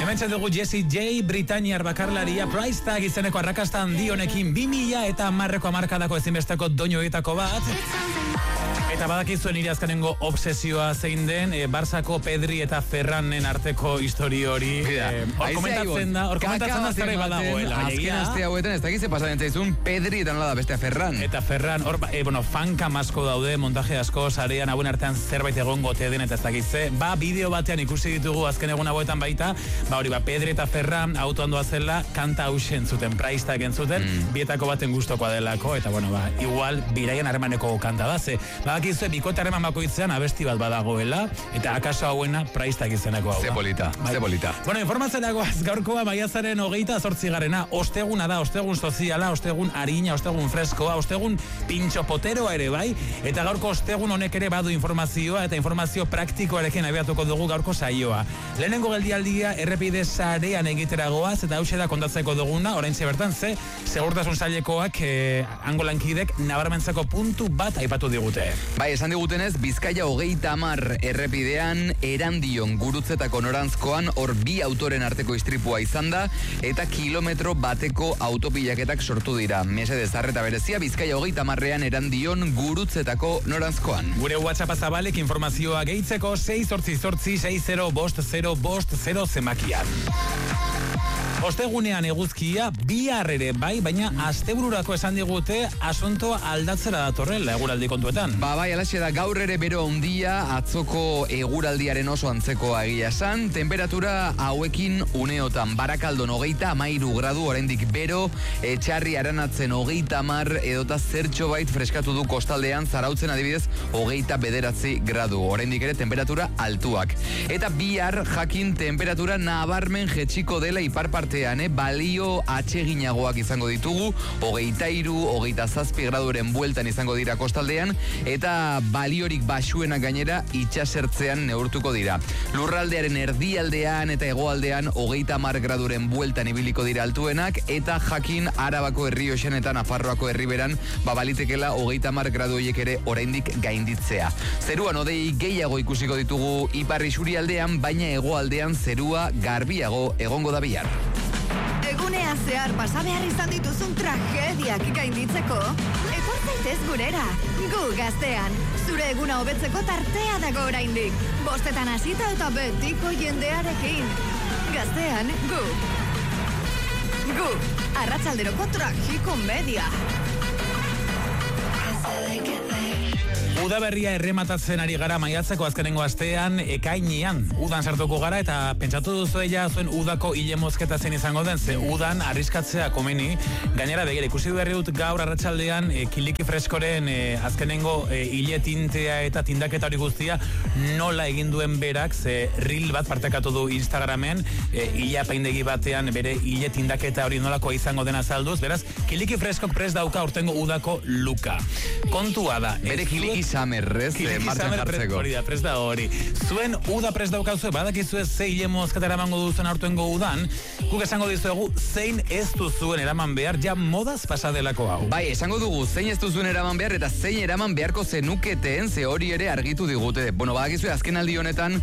Hemen dugu Jessie J, Britainiar bakarlaria, price tag izeneko arrakasta handi honekin 2010 hamarkadako ezinbesteko doinuetako bat. Eta badakizuen nire azkenengo obsesioa zein den, Barsako Pedri eta Ferranen arteko histori hori. Hor komentatzen da zerre badagoela. Azken aste hauetan, ez dakize pasatzen zaizun Pedri eta nola da bestea Ferran. Eta Ferran, hor, fanka asko daude, montaje asko, sarean hauen artean zerbait egongo te den, eta ez dakize. Bideo batean ikusi ditugu azken egun hauetan baita, Pedri eta Ferran autoan doazela kanta hausen zuten, price tag entzuten, bietako baten gustokoa delako, eta igual biraian harremaneko kanta da, ze badakizue bikote harreman bakoitzean abesti bat badagoela, eta akaso hauena price tag izeneko hau. Ze polita. Informazioagoaz gaurkoa maiatzaren 28 osteguna da, ostegun soziala, ostegun harina, ostegun freskoa, ostegun pintxo poteroa ere bai, eta gaurko ostegun honek ere badu informazioa, eta informazio praktikoarekin abiatuko dugu gaurko saioa. Lehenengo geldialdia errepide sarean egiteragoaz, eta hause da kontatzeko duguna, oraintxe bertan, segurtasun sailekoak angolankidek nabarmentzeko puntu bat aipatu digute. Bai, esan digutenez, Bizkaia 30 errepidean Erandion gurutzetako norantzkoan hor bi autoren arteko istripua izan da, eta kilometro bateko autopilaketak sortu dira. Mesedez arreta berezia, Bizkaia 30ean Erandion gurutzetako norantzkoan. Gure WhatsApp zabalek informazioa gehitzeko 688605050 zemakian. Ostegunean eguzkia, bihar ere bai, baina astebururako esan digute asuntoa aldatzera datorrela eguraldi kontuetan. Bai, alaxe da, gaur ere bero handia, atzoko eguraldiaren oso antzekoa egia esan, temperatura hauekin uneotan, Barakaldon 33 gradu, oraindik bero, Etxarri Aranatzen 30, edota zertxo bait freskatu du kostaldean, Zarautzen adibidez 29 gradu, oraindik ere temperatura altuak. Eta bihar jakin temperatura nabarmen jetxiko dela ipar partean, balio atseginagoak izango ditugu, 23, 27 graduren bueltan izango dira kostaldean, eta baliorik basuenak gainera itxasertzean neurtuko dira. Lurraldearen erdialdean eta hegoaldean 30 graduren bueltan ibiliko dira altuenak, eta jakin Arabako Errioxan eta Nafarroako Herriberan balitekela 30 gradu horiek ere oraindik gainditzea. Zeruan hodei gehiago ikusiko ditugu ipar isurialdean, baina hegoaldean zerua garbiago egongo da bihar. Egunean zehar pasabehar izan dituzun tragediak gainditzeko, etor zaitez gurera. Gu Gaztean, zure eguna hobetzeko tartea dago oraindik. 5 hasita eta betiko jendearekin. Gaztean, gu. Arratsalderoko tragikomedia. Udaberria errematatzen ari gara maiatzeko azkenengo astean, ekainean udan sartuko gara, eta pentsatu duzu zuen udako hile mozketa zen izango den, ze udan arriskatzea komeni. Gainera begira, ikusi berri dut gaur arratsaldean Kiliki Freskoren azkenengo hile tintea eta tindaketa hori guztia nola egin duen berak, ze reel bat partekatu du Instagramen, hile apaindegi batean bere hile tindaketa hori nolako izango dena azalduz. Beraz, Kiliki Freskok prest dauka urtengo udako luka. Kontua da, bere Kiliki Samerrez, martxan jartzeko. Hori da, prest da hori. Zuen uda prest daukazue, badakizue ze hile mozketara emango duzen aurtengo udan, guk esango dizuegu zein ez duzuen eraman behar, ja modaz pasadelako hau. Bai, esango dugu zein ez duzuen eraman behar, eta zein eraman beharko zenuketeen, ze hori ere argitu digute. Badakizue azken aldi honetan,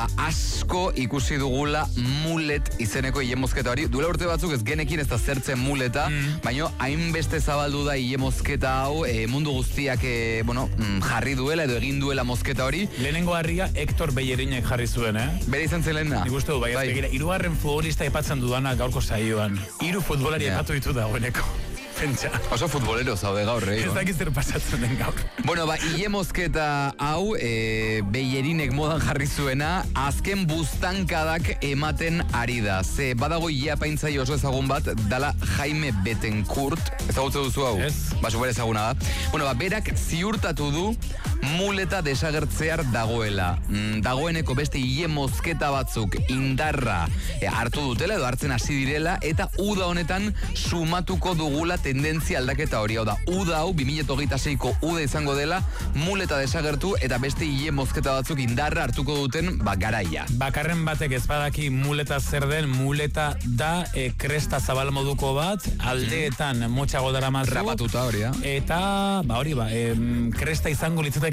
asko ikusi dugula mulet izeneko hile mozketa hori. Duela urte batzuk ez genekin ez da zertzen muleta, baina hainbeste zabaldu da hile mozketa hau, mundu guztiak, jarri duela edo egin duela mozketa hori. Lehenengo harria Hector Bellerinek jarri zuen, Bere izan zelena. Nik uste du, bai. Hirugarren futbolista aipatzen dudana gaurko saioan. 3 futbolari aipatu ditu dagoeneko. Pentsa. Oso futbolero zaude gaur, Ez dakit zer pasatzen den gaur. Hile mozketa hau, Bellerinek modan jarri zuena, azken buztankadak ematen ari da. Ze badago hile apaintzai oso ezagun bat, dala Jaime Betancourt. Ezagutze duzu hau? Ez. Super ezaguna da. Berak ziurtatu du muleta desagertzear dagoela. Dagoeneko beste hile mozketa batzuk indarra hartu dutela edo hartzen hasi direla, eta uda honetan sumatuko dugula tendentzia aldaketa hori. Hau da, uda hau 2026ko uda izango dela, muleta desagertu eta beste hile mozketa batzuk indarra hartuko duten garaia. Bakarren batek ez badaki muleta zer den, muleta da kresta zabal moduko bat, aldeetan motxago dara mazu. Rapatuta hori, Eta, kresta izango litzateke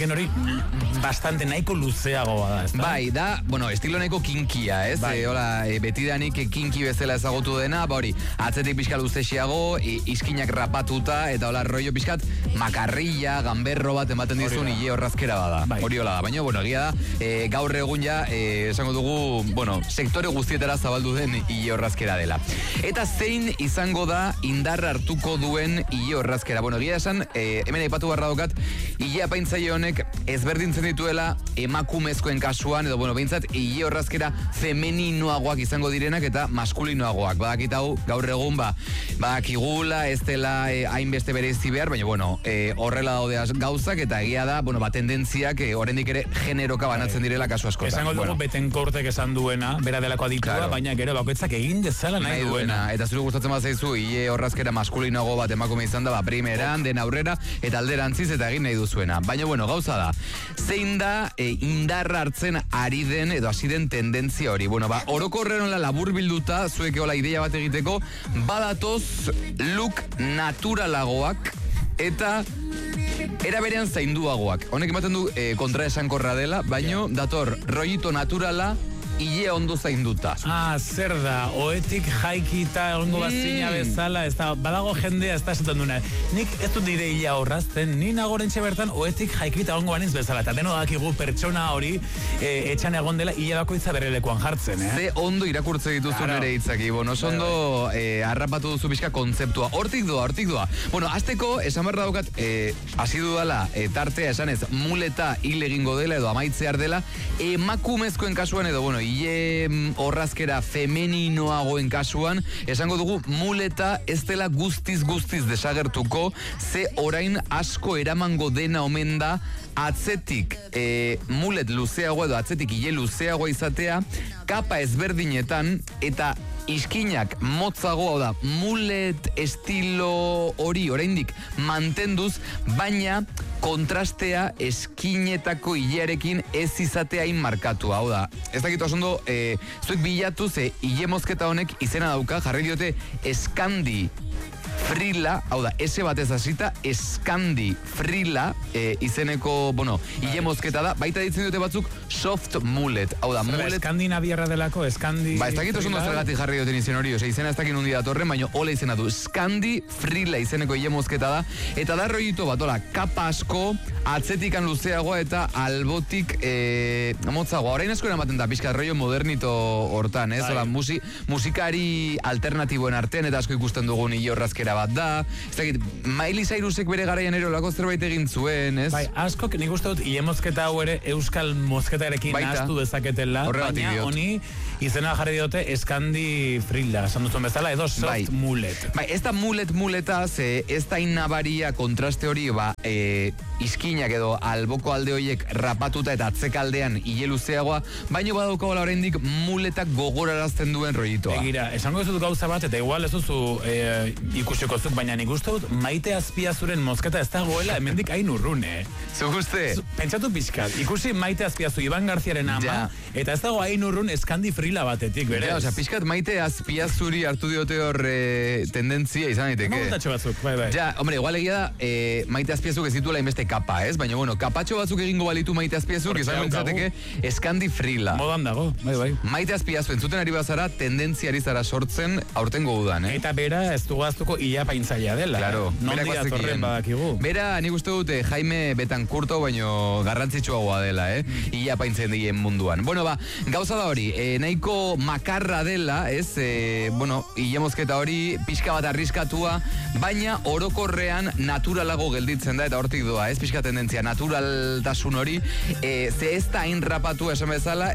azken hori bastante nahiko luzeagoa da, ezta? Bai, da, bueno, estilo nahiko kinkia, ez? Bai. Betidanik kinki bezala ezagutu dena, ba hori, atzetik pixka luzexiago, iskinak rapatuta, eta hola, rollo pixkat, makarrilla, gamberro bat ematen dizun, ile horrazkera bada. Bai. Hori hola da, baina, bueno, egia da, gaur egun ja, esango dugu, bueno, sektore guztietara zabaldu den ile horrazkera dela. Eta zein izango da indarra hartuko duen ile horrazkera? Bueno, egia esan, hemen aipatu barra daukat, ile apaintzaile honek ezberdintzen dituela emakumezkoen kasuan, edo, bueno, behintzat, ile horrazkera femeninoagoak izango direnak eta maskulinoagoak. Badakit hau, gaur egun, badakigula, ez dela hainbeste berezi behar, baina, bueno, horrela daude gauzak, eta egia da, bueno, tendentziak, oraindik ere generoka banatzen direla kasu askotan. Esango dugu Betancourtek esan duena, bera delako aditua, Claro. baina gero bakoitzak egin dezala nahi duena. Eta zure gustatzen bazaizu, ile horrazkera maskulinoago bat emakume izan da, primeran, den aurrera, eta alderantziz eta egin nahi duzuena. Baina, bueno, gauza da, zein da indarra hartzen ari den, edo hasi den tendentzia hori. Bueno, orokorren labur bilduta, zuek hola ideia bat egiteko, badatoz look naturalagoak, eta era berean zainduagoak. Honek ematen du kontra esankorra dela, baino dator rollito naturala, ile ondo zainduta. Zer da, oetik jaikita egongo bazina bezala, ez da, badago jendea ez da esaten duna. Nik ez dut nire hila horrazten, ni nagorentxe bertan oetik jaikita egongo banintz bezala. Eta deno dakigu pertsona hori etxan egon dela hila bakoitza bere lekuan jartzen, Ze ondo irakurtze dituzu Claro. nire hitzaki, bueno, oso ondo harrapatu duzu bizka kontzeptua. Hortik doa. Bueno, azteko, esan behar daukat, hasi dudala, tartea esanez, muleta hil egingo dela edo amaitzear dela, emakumezkoen kasuan edo, bueno, ile horrazkera femeninoagoen kasuan, esango dugu muleta ez dela guztiz desagertuko, ze orain asko eramango dena omen da atzetik mulet luzeago edo atzetik ile luzeago izatea, kapa ezberdinetan eta iskinak motzago, hau da, mulet estilo hori oraindik mantenduz, baina kontrastea eskinetako hilearekin ez izatea hain markatua, hau da. Ez dakit osondo, zuek bilatu ze hile mozketa honek izena dauka, jarri diote Eskandi Frila, hau da, ese batez hasita, Eskandi Frila izeneko, bueno, hile mozketa da, baita ditzen dute batzuk soft mullet, hau da, mullet... Eskandinaviarra delako, Eskandi... Ez dakit oso zergatik jarri duten izen hori, izena ez dakin hundi datorren, baina hola izena du, Eskandi Frila izeneko hile mozketa da, eta da rollito bat, hola, kapa asko, atzetikan luzeagoa eta albotik motzagoa. Orain asko eramaten da, pixka rollo modernito hortan, ez? Hola, musikari alternatiboen artean, eta asko ikusten dugun hile horrazkera bat da. Ez dakit, Miley Cyrusek bere garaian ere olako zerbait egin zuen, ez? Bai, askok nik uste dut hile mozketa hau ere euskal mozketarekin nahaztu dezaketela, baina honi izena jarri diote Eskandi Frila, esan duzun bezala, edo soft mullet. Bai, ez da muleta, ez da innabaria kontraste hori, iskinak edo alboko alde horiek rapatuta eta atzekaldean hile luzeagoa, baino badaukagola oraindik muletak gogorarazten duen rollitoa. Begira, esango ez dut gauza bat, eta igual ez duzu ikusiko zuk, baina nik uste dut Maite Azpiazuren mozketa ez dagoela hemendik hain urrune. Zuk uste? Pentsatu pixkat, ikusi Maite Azpiazu, Iban Garziaren ama, eta ez dago hain urrun Eskandi Frila batetik, berez. Ja, pixkat Maite Azpiazuri hartu diote hor tendentzia izan daiteke. Mogutatxo batzuk, bai. Ja, hombre, igual egia da, Maite Azpiazuk ez dituela inbeste kapa, ez? Baina, bueno, kapatxo batzuk egingo balitu Maite Azpiazuk, izango entzateke Eskandi Frila. Modan dago, bai. Maite Azpiazu, entzuten ari bazara, tendentziari zara sortzen aurtengo udan, Eta bera, ez dugaztuko ia paintzailea dela. Claro, Nondi datorren badakigu. Bera, nik uste dute Jaime Betancourto, baino garrantzitsuagoa dela, ia paintzen dien munduan. Bueno, gauza da hori, nahiko makarra dela, ez? Bueno, ile mozketa hori, pixka bat arriskatua, baina orokorrean naturalago gelditzen da, eta hortik doa, ez? Pixka tendentzia, naturaltasun hori, ze ez da hain rapatua esan bezala,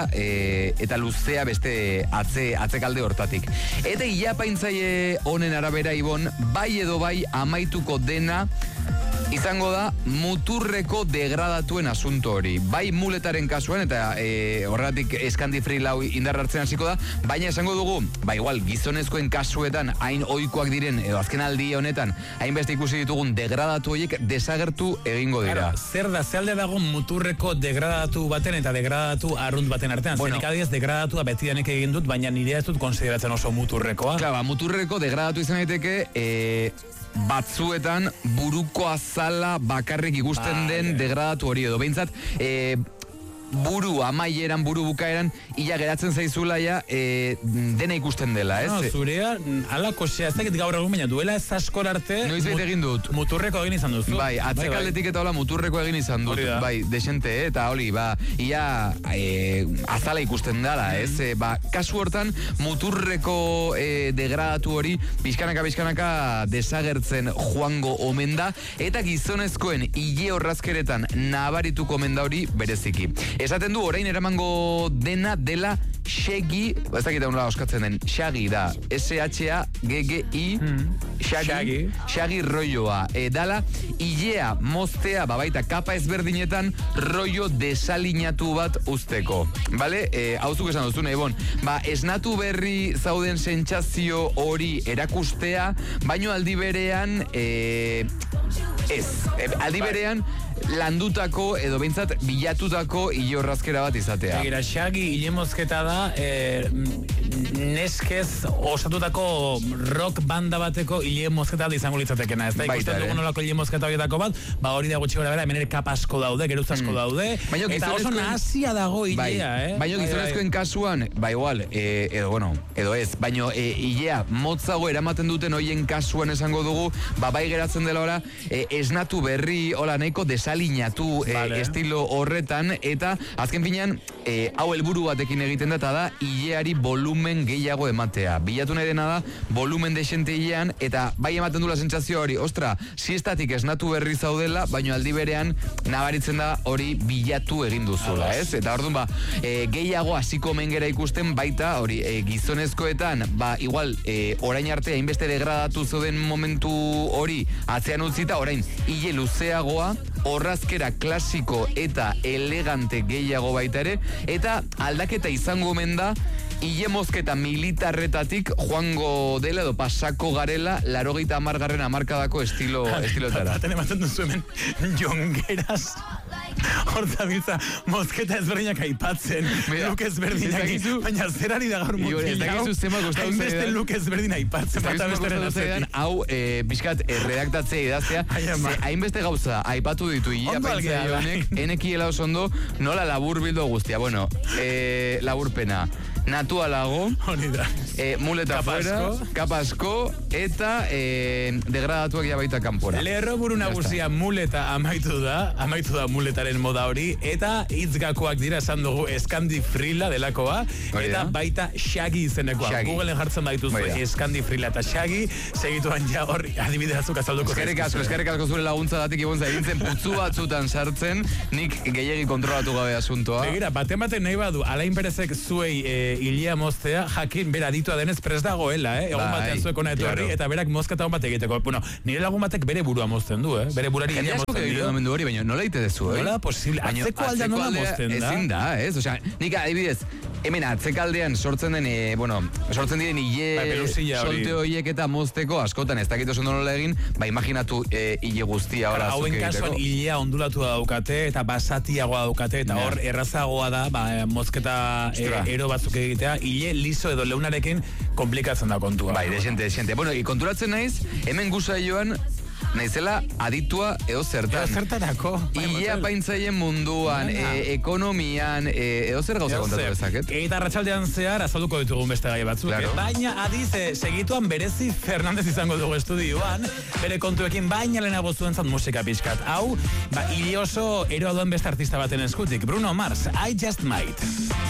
eta luzea beste atzekalde hortatik. Eta ia paintzaile honen arabera, Ibon, bai edo bai amaituko dena izango da muturreko degradatuen asunto hori. Bai muletaren kasuan, eta horregatik Eskandi Frilau indar hartzen hasiko da, baina esango dugu, igual, gizonezkoen kasuetan hain ohikoak diren, edo azken aldi honetan, hainbeste ikusi ditugun degradatu horiek desagertu egingo dira. Zer da, ze alde dago muturreko degradatu baten eta degradatu arrunt baten artean? Zenik adiez degradatua betidanek egin dut, baina nire ez dut konsideratzen oso muturrekoa. Muturreko degradatu izan daiteke, batzuetan buruko azala bakarrik ikusten den degradatu hori edo. Behintzat, buru amaieran, buru bukaeran, ia geratzen zaizula ja, dena ikusten dela, ez? No, zurea, alako ez dakit gaur egun, baina duela ez askor arte... Noiz bait egin dut. Muturreko egin izan duzu. Bai, atzekaldetik eta hola muturreko egin izan dut. Bai, desente, eta holi, ia azala ikusten dela, ez? Kasu hortan, muturreko degradatu hori, bizkanaka desagertzen joango omen da, eta gizonezkoen ile horrazkeretan nabarituko omen da hori bereziki. Esaten du, orain eramango dena dela Shaggy, ez dakit nola oskatzen den, Shaggy da, S-H-A-G-G-I, Shaggy rolloa. Dala, ilea, moztea, baita kapa ezberdinetan, rollo desalinatu bat usteko. Bale? Hauzuk esan duzun, Ebon. Esnatu berri zauden sentsazio hori erakustea, baino aldi berean, aldi berean, landutako edo behintzat bilatutako ile horrazkera bat izatea. Egira, Shaggy ile mozketa da neskez osatutako rock banda bateko ile mozketa da izango litzatekena. Ez da ikusten dugu nolako ile mozketa horietako bat, hori da gutxi gora bera, hemen ere kapasko daude, geruz asko daude, eta oso nazia dago ilea, Baina gizonezkoen kasuan, igual, edo ez, baina ilea motzago eramaten duten hoien kasuan esango dugu, bai geratzen dela ora, esnatu berri, hola nahiko desalinatu estilo horretan, eta azken finean, hau helburu batekin egiten da, eta da, ileari volumen gehiago ematea. Bilatu nahi dena da, volumen desente ilean, eta bai ematen dula sentsazio hori, ostra, siestatik esnatu berri zaudela, baina aldi berean, nabaritzen da hori bilatu egin duzula, ez? Eta orduan, gehiago hasiko mengera ikusten baita, hori, gizonezkoetan, igual, orain arte, hainbeste degradatu zoden momentu hori, atzean utzita, orain, ile luzeagoa, horrazkera klasiko eta elegante gehiago baita ere, eta aldaketa izango omen da, ile mozketa militarretatik joango dela edo pasako garela 80. hamarkadako estilotara. Baten ematen duzu hemen jongeraz hortzabiltza mozketa ezberdinak aipatzen, luk ezberdinak, baina zerari da gaur mutil hainbeste luk ezberdin aipatzen. Hau, bizkat, redaktatzea idaztea, hainbeste gauza aipatu ditu ia pentsea honek, enekiela oso ondo, nola labur bildo guztia. Bueno, laburpena. Natualago, muleta fuera, kapasko, eta degradatuak ja baita kanpora. Lerro buru nagusia muleta amaitu da muletaren moda hori, eta hitzgakoak dira esan dugu eskandifrila delakoa, eta baita Shaggy izenekoa. Googleen jartzen baituzue eskandifrila eta Shaggy, segituan ja hor adibidezuk azalduko. Eskerrik asko zure laguntza datik ibon zaintzen putzu batzutan sartzen, nik gehiegi kontrolatu gabe asuntoa. Begira, baten nahi badu, Alain Perezek zuei ilea moztea, jakin, bera ditua denez prest dagoela, egun batean zueko nahi etorri, eta berak mozketa hon bat egiteko. Bueno, nire lagun batek bere burua mozten du, bere burari ilea mozten du. Baina nola ite dezu, Nola posible, atzeko aldea nola mozten da? Ezin da, ez? Osea, nik adibidez, hemen atzekaldean sortzen den, sortzen diren ile solte horiek eta mozteko askotan, ez dakit oso nola egin, imaginatu ile guztia hor azuk egiteko. Hauen kasuan ilea ondulatua daukate, eta basatiagoa daukate, eta hor errazagoa da, mozketa ero batzuk egitea, ile liso edo leunarekin komplikatzen da kontua. Desente. Bueno, konturatzen naiz, hemen gusaioan naizela aditua edo zertan. Zertarako. Ilea paintzaien munduan, ekonomian, edo zer gauza kontatu bezaket. Eta arratsaldean zehar azalduko ditugun beste gai batzuk. Baina adiz, segituan berezi Fernandez izango dugu estudioan, bere kontuekin baina lehenago zuentzat musika pixkat. Hau, ile oso eroa duen beste artista baten eskutik. Bruno Mars, I Just Might.